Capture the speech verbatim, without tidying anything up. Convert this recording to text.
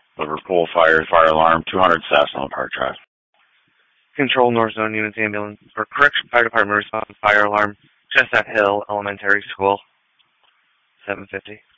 Liverpool Fire, fire alarm, two hundred Cessna Park Drive. Control North Zone units ambulance, or correction fire department response fire alarm, Chestnut Hill Elementary School, seven fifty.